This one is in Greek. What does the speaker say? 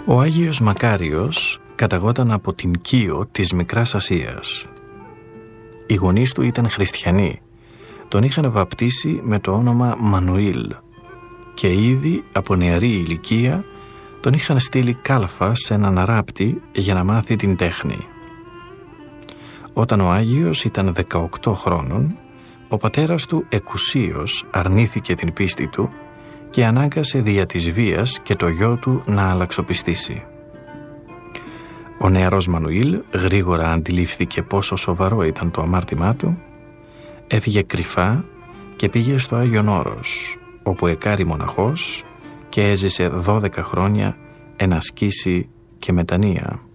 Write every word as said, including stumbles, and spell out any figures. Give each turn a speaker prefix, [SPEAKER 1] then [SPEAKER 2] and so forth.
[SPEAKER 1] Ο Άγιος Μακάριος καταγόταν από την Κίο της Μικράς Ασίας. Οι γονείς του ήταν χριστιανοί. Τον είχαν βαπτίσει με το όνομα Μανουήλ και ήδη από νεαρή ηλικία τον είχαν στείλει κάλφα σε έναν ράπτη για να μάθει την τέχνη. Όταν ο Άγιος ήταν δεκαοκτώ χρόνων, ο πατέρας του εκουσίως αρνήθηκε την πίστη του και ανάγκασε δια της βίας και το γιο του να αλλαξοπιστήσει. Ο νεαρός Μανουήλ γρήγορα αντιλήφθηκε πόσο σοβαρό ήταν το αμάρτημά του, έφυγε κρυφά και πήγε στο Άγιον Όρος, όπου εκάρη μοναχός και έζησε δώδεκα χρόνια εν ασκήσει και μετανία.